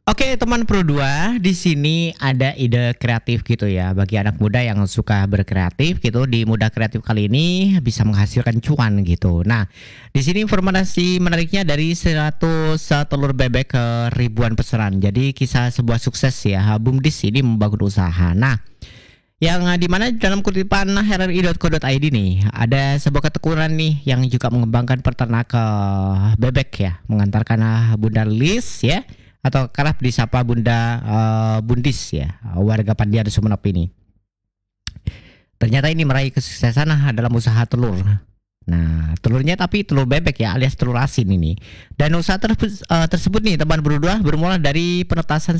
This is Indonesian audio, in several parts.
Oke, teman Pro 2, di sini ada ide kreatif gitu ya bagi anak muda yang suka berkreatif gitu. Di Muda Kreatif kali ini bisa menghasilkan cuan gitu. Nah, di sini informasi menariknya dari 100 telur bebek ke ribuan pesanan. Jadi kisah sebuah sukses ya. BUMDes ini membangun usaha. Nah, yang di mana dalam kutipan rri.co.id nih ada sebuah ketekunan nih yang juga mengembangkan peternak bebek ya, mengantarkan Bunda Lis ya atau kerap disapa Bunda Bundis ya, warga Pandian Sumenep ini. Ternyata ini meraih kesuksesan dalam usaha telur. Nah, telurnya tapi telur bebek ya, alias telur asin ini. Dan usaha tersebut nih teman berdua bermula dari penetasan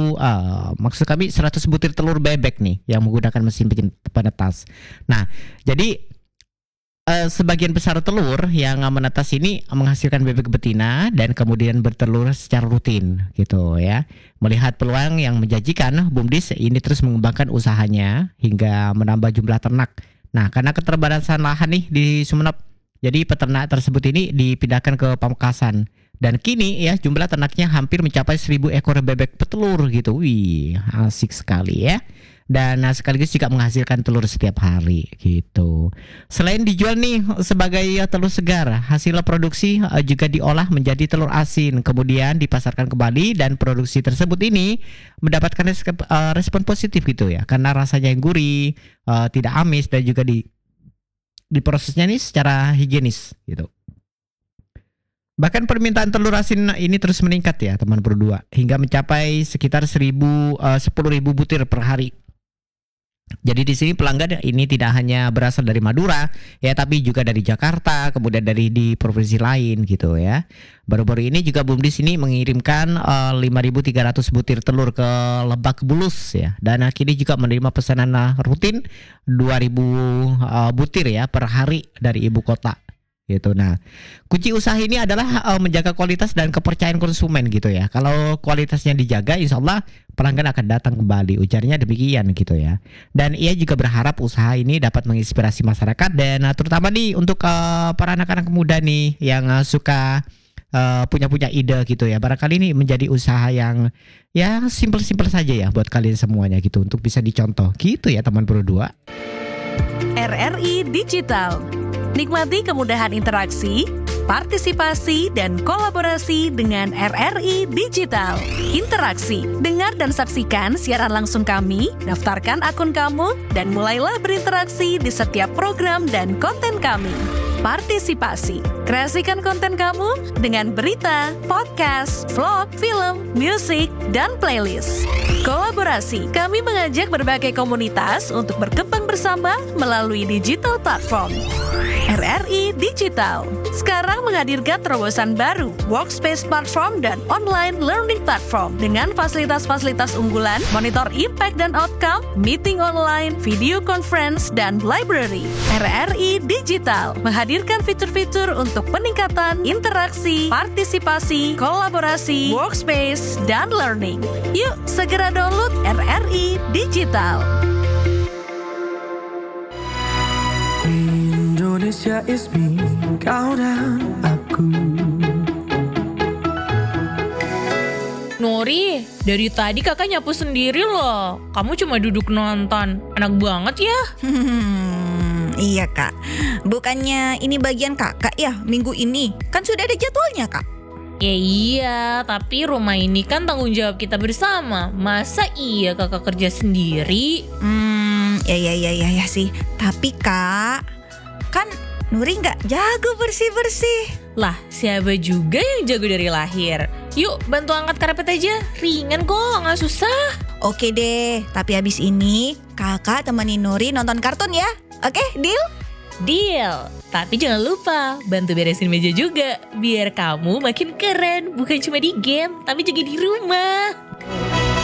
100 butir telur bebek nih yang menggunakan mesin penetas. Nah, jadi sebagian besar telur yang menetas ini menghasilkan bebek betina dan kemudian bertelur secara rutin gitu ya. Melihat peluang yang menjanjikan, BUMDes ini terus mengembangkan usahanya hingga menambah jumlah ternak. Nah, karena keterbatasan lahan nih di Sumenep, jadi peternak tersebut ini dipindahkan ke Pamekasan. Dan kini ya jumlah ternaknya hampir mencapai 1.000 ekor bebek petelur gitu. Wih, asik sekali ya. Dan sekaligus juga menghasilkan telur setiap hari gitu. Selain dijual nih sebagai telur segar, hasil produksi juga diolah menjadi telur asin, kemudian dipasarkan kembali dan produksi tersebut ini mendapatkan respon positif gitu ya, karena rasanya yang gurih, tidak amis dan juga diprosesnya nih secara higienis gitu. Bahkan permintaan telur asin ini terus meningkat ya teman berdua, hingga mencapai sekitar 10.000 butir per hari. Jadi di sini pelanggan ini tidak hanya berasal dari Madura ya, tapi juga dari Jakarta, kemudian dari di provinsi lain gitu ya. Baru-baru ini juga BUMDes ini mengirimkan 5.300 butir telur ke Lebak Bulus ya, dan kini juga menerima pesanan rutin 2.000 butir ya per hari dari ibu kota gitu. Nah, kunci usaha ini adalah menjaga kualitas dan kepercayaan konsumen gitu ya. Kalau kualitasnya dijaga, insya Allah pelanggan akan datang kembali, ujarnya demikian gitu ya. Dan ia juga berharap usaha ini dapat menginspirasi masyarakat dan terutama nih untuk para anak-anak muda nih yang suka punya ide gitu ya. Barangkali ini menjadi usaha yang ya simpel-simpel saja ya buat kalian semuanya gitu, untuk bisa dicontoh gitu ya teman Pro 2. RRI Digital. Nikmati kemudahan interaksi, partisipasi, dan kolaborasi dengan RRI Digital. Interaksi, dengar dan saksikan siaran langsung kami, daftarkan akun kamu, dan mulailah berinteraksi di setiap program dan konten kami. Partisipasi, kreasikan konten kamu dengan berita, podcast, vlog, film, musik, dan playlist. Kolaborasi, kami mengajak berbagai komunitas untuk berkembang bersama melalui digital platform. RRI Digital sekarang menghadirkan terobosan baru, workspace platform dan online learning platform dengan fasilitas-fasilitas unggulan, monitor impact dan outcome, meeting online, video conference, dan library. RRI Digital menghadirkan fitur-fitur untuk peningkatan interaksi, partisipasi, kolaborasi, workspace, dan learning. Yuk segera download RRI Digital. Indonesia is me, kau dan aku. Nori, dari tadi kakak nyapu sendiri loh. Kamu cuma duduk nonton. Enak banget ya. Iya kak, bukannya ini bagian kakak ya minggu ini? Kan sudah ada jadwalnya kak. Ya iya, tapi rumah ini kan tanggung jawab kita bersama. Masa iya kakak kerja sendiri? Ya sih. Tapi kak, kan Nuri nggak jago bersih-bersih. Lah, siapa juga yang jago dari lahir? Yuk, bantu angkat karpet aja. Ringan kok, nggak susah. Oke deh, tapi habis ini kakak temenin Nuri nonton kartun ya. Oke, deal? Deal. Tapi jangan lupa bantu beresin meja juga, biar kamu makin keren. Bukan cuma di game, tapi juga di rumah.